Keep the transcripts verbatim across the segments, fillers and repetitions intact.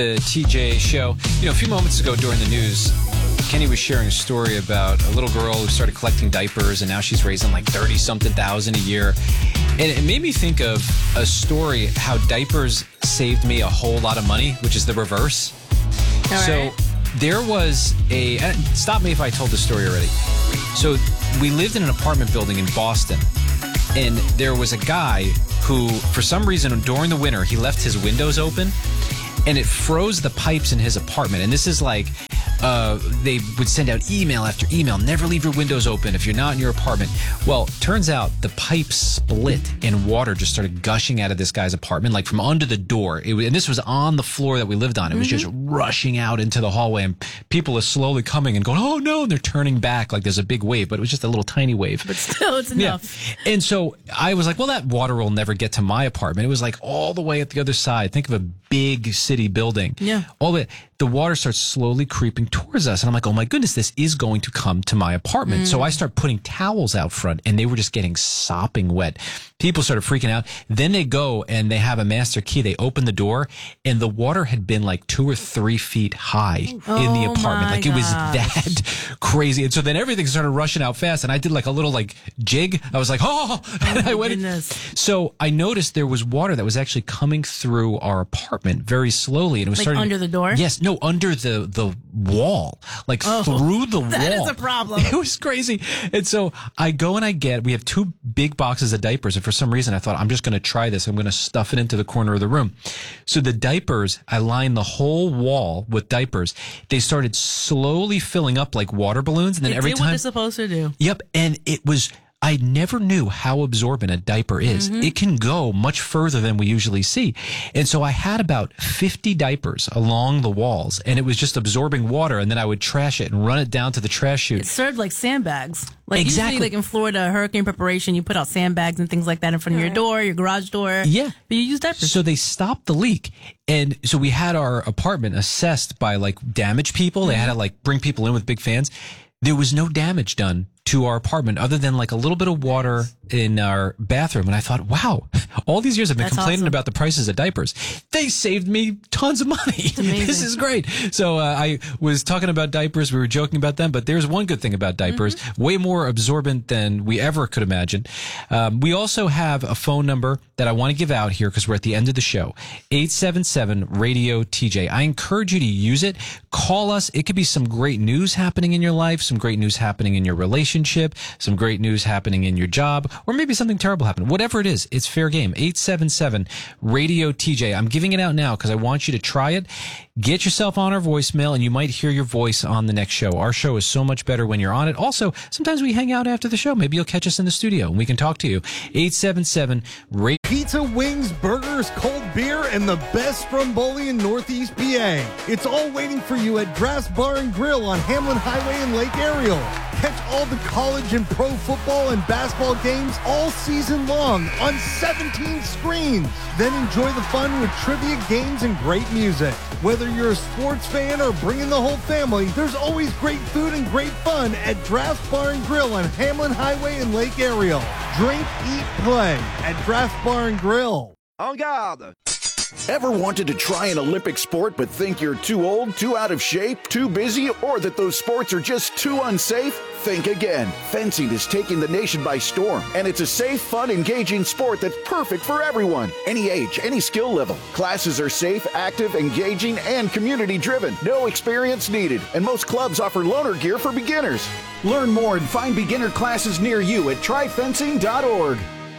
The T J show. You know, a few moments ago during the news, Kenny was sharing a story about a little girl who started collecting diapers, and now she's raising like thirty something thousand a year. And it made me think of a story how diapers saved me a whole lot of money, which is the reverse. All so right. there was a uh, stop me if I told the story already. So we lived in an apartment building in Boston, and there was a guy who, for some reason, during the winter, he left his windows open, and it froze the pipes in his apartment. And this is like, uh, they would send out email after email, never leave your windows open if you're not in your apartment. Well, turns out the pipes split and water just started gushing out of this guy's apartment, like from under the door. It was, and this was on the floor that we lived on. It was mm-hmm. just rushing out into the hallway, and people are slowly coming and going, oh no, and they're turning back like there's a big wave, but it was just a little tiny wave. But still, it's enough. Yeah. And so I was like, well, that water will never get to my apartment. It was like all the way at the other side. Think of a big city building. Yeah. All the the water starts slowly creeping towards us. And I'm like, oh my goodness, this is going to come to my apartment. Mm. So I start putting towels out front, and they were just getting sopping wet. People started freaking out. Then they go and they have a master key. They open the door, and the water had been like two or three feet high oh in the apartment. Like gosh. it was that crazy. And so then everything started rushing out fast. And I did like a little like jig. I was like, oh, oh and I went. Goodness. So I noticed there was water that was actually coming through our apartment very slowly. And it was like starting under the door? Yes. No, under the, the wall, like oh, through the that wall. That is a problem. It was crazy. And so I go and I get, we have two big boxes of diapers. And for some reason I thought, I'm just going to try this. I'm going to stuff it into the corner of the room. So the diapers, I lined the whole wall with diapers. They started slowly filling up like water balloons. And then they every did time. what they're supposed to do. Yep. And it was, I never knew how absorbent a diaper is. Mm-hmm. It can go much further than we usually see. And so I had about fifty diapers along the walls, and it was just absorbing water, and then I would trash it and run it down to the trash chute. It served like sandbags. Like exactly. Usually, like in Florida, hurricane preparation, you put out sandbags and things like that in front of your door, your garage door. Yeah. But you use diapers. So they stopped the leak. And so we had our apartment assessed by like damaged people. Mm-hmm. They had to like bring people in with big fans. There was no damage done to our apartment other than like a little bit of water in our bathroom. And I thought, wow, all these years I've been That's complaining awesome. about the prices of diapers. They saved me tons of money. This is great. So uh, I was talking about diapers. We were joking about them, but there's one good thing about diapers, mm-hmm. way more absorbent than we ever could imagine. Um, we also have a phone number that I want to give out here because we're at the end of the show. eight seven seven radio T J. I encourage you to use it. Call us. It could be some great news happening in your life, some great news happening in your relationship, some great news happening in your job, or maybe something terrible happened. Whatever it is, it's fair game. eight seven seven radio T J. I'm giving it out now because I want you to try it. Get yourself on our voicemail, and you might hear your voice on the next show. Our show is so much better when you're on it. Also, sometimes we hang out after the show. Maybe you'll catch us in the studio, and we can talk to you. eight seven seven radio Pizza, wings, burgers, cold beer, and the best stromboli in Northeast P A. It's all waiting for you at Drafts Bar and Grill on Hamlin Highway in Lake Ariel. Catch all the college and pro football and basketball games all season long on seventeen screens. Then enjoy the fun with trivia, games, and great music. Whether you're a sports fan or bringing the whole family, there's always great food and great fun at Drafts Bar and Grill on Hamlin Highway in Lake Ariel. Drink, eat, play at Drafts Bar and Grill. En garde! Ever wanted to try an Olympic sport but think you're too old, too out of shape, too busy, or that those sports are just too unsafe? Think again. Fencing is taking the nation by storm, and it's a safe, fun, engaging sport that's perfect for everyone. Any age, any skill level. Classes are safe, active, engaging, and community-driven. No experience needed, and most clubs offer loaner gear for beginners. Learn more and find beginner classes near you at try fencing dot org.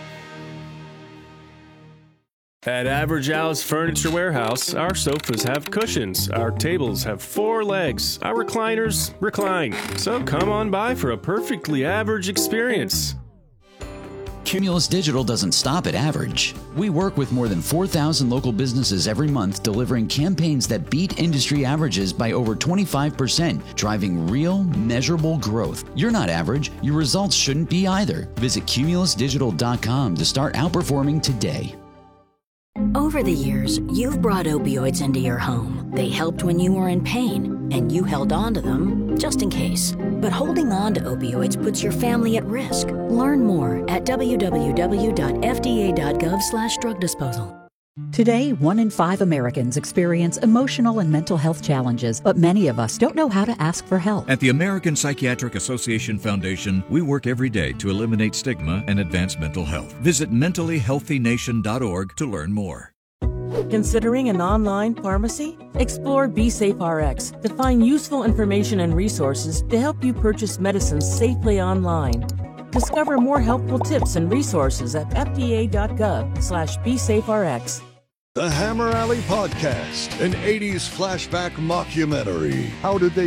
At Average Al's Furniture Warehouse, our sofas have cushions, our tables have four legs, our recliners recline. So come on by for a perfectly average experience. Cumulus Digital doesn't stop at average. We work with more than four thousand local businesses every month, delivering campaigns that beat industry averages by over twenty-five percent, driving real, measurable growth. You're not average. Your results shouldn't be either. Visit cumulus digital dot com to start outperforming today. Over the years, you've brought opioids into your home. They helped when you were in pain, and you held on to them just in case. But holding on to opioids puts your family at risk. Learn more at w w w dot f d a dot gov slash drug disposal. Today, one in five Americans experience emotional and mental health challenges, but many of us don't know how to ask for help. At the American Psychiatric Association Foundation, we work every day to eliminate stigma and advance mental health. Visit mentally healthy nation dot org to learn more. Considering an online pharmacy? Explore BeSafeRx to find useful information and resources to help you purchase medicines safely online. Discover more helpful tips and resources at F D A dot gov slash BeSafeRx. The Hammer Alley Podcast, an eighties flashback mockumentary. How did they